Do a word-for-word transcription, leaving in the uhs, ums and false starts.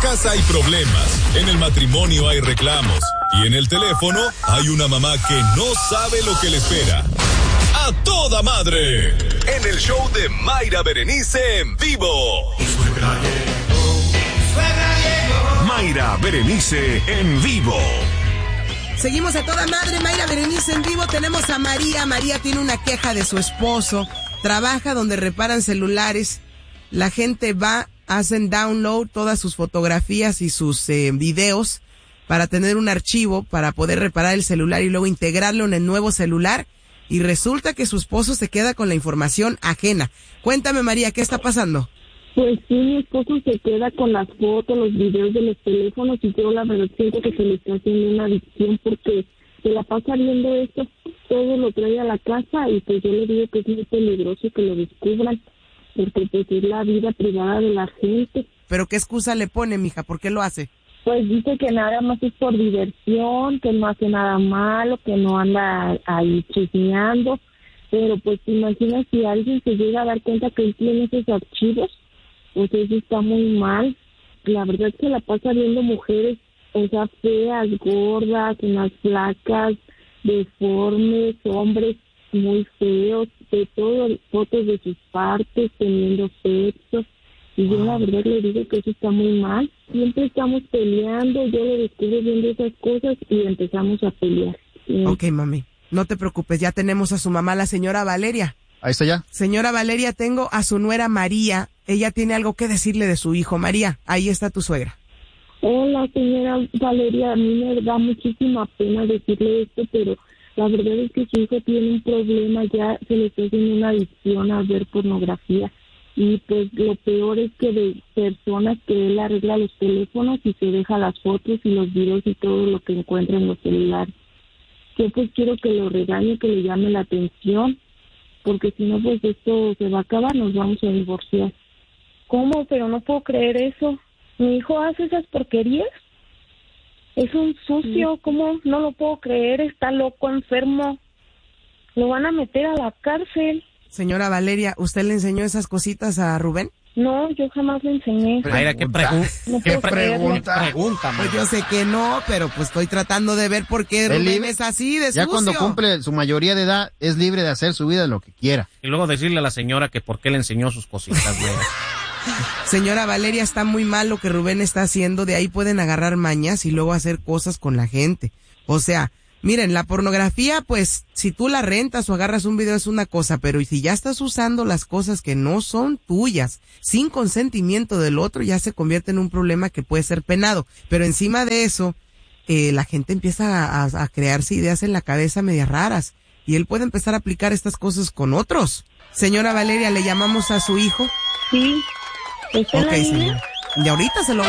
casa hay problemas, en el matrimonio hay reclamos y en el teléfono hay una mamá que no sabe lo que le espera. ¡A toda madre! En el show de Mayra Berenice en vivo. Suegra llegó, suegra llegó. Mayra Berenice en vivo. Seguimos a toda madre, Mayra Berenice en vivo. Tenemos a María. María tiene una queja de su esposo. Trabaja donde reparan celulares. La gente va, hacen download todas sus fotografías y sus eh, videos para tener un archivo para poder reparar el celular y luego integrarlo en el nuevo celular. Y resulta que su esposo se queda con la información ajena. Cuéntame, María, ¿qué está pasando? Pues sí, mi esposo se queda con las fotos, los videos de los teléfonos y yo la verdad siento que se le está haciendo una adicción porque se la pasa viendo esto, todo lo trae a la casa y pues yo le digo que es muy peligroso que lo descubran porque pues es la vida privada de la gente. ¿Pero qué excusa le pone, mija? ¿Por qué lo hace? Pues dice que nada más es por diversión, que no hace nada malo, que no anda ahí chismeando, pero pues te imaginas si alguien se llega a dar cuenta que él tiene esos archivos, pues eso está muy mal. La verdad es que la pasa viendo mujeres, o sea, feas, gordas, unas flacas, deformes, hombres muy feos, de todo, fotos de sus partes, teniendo sexo. Y yo la verdad le digo que eso está muy mal. Siempre estamos peleando, yo le descubro viendo esas cosas y empezamos a pelear. ¿Sí? Ok, mami, no te preocupes, ya tenemos a su mamá, la señora Valeria. Ahí está ya. Señora Valeria, tengo a su nuera María. Ella tiene algo que decirle de su hijo. María, ahí está tu suegra. Hola, señora Valeria, a mí me da muchísima pena decirle esto, pero la verdad es que su hijo tiene un problema, ya se le está haciendo una adicción a ver pornografía. Y pues lo peor es que de personas que él arregla los teléfonos y se deja las fotos y los videos y todo lo que encuentra en los celulares. Yo pues quiero que lo regañe, que le llame la atención, porque si no pues esto se va a acabar, nos vamos a divorciar. ¿Cómo? Pero no puedo creer eso. ¿Mi hijo hace esas porquerías? Es un sucio, sí. ¿Cómo? No lo puedo creer, está loco, enfermo. Lo van a meter a la cárcel. Señora Valeria, ¿usted le enseñó esas cositas a Rubén? No, yo jamás le enseñé. Mayra, ¿qué, pregu no ¿qué pregunta? pregunta? Pues yo sé que no, pero pues estoy tratando de ver por qué Rubén libre, es así de sucio. Ya cuando cumple su mayoría de edad, es libre de hacer su vida lo que quiera. Y luego decirle a la señora que por qué le enseñó sus cositas, güey. Señora Valeria, está muy mal lo que Rubén está haciendo, de ahí pueden agarrar mañas y luego hacer cosas con la gente. O sea, miren, la pornografía, pues, si tú la rentas o agarras un video es una cosa, pero si ya estás usando las cosas que no son tuyas, sin consentimiento del otro, ya se convierte en un problema que puede ser penado. Pero encima de eso, eh, la gente empieza a, a, a crearse ideas en la cabeza medias raras, y él puede empezar a aplicar estas cosas con otros. Señora Valeria, ¿le llamamos a su hijo? Sí. ¿Está ok, señora. Y ahorita se lo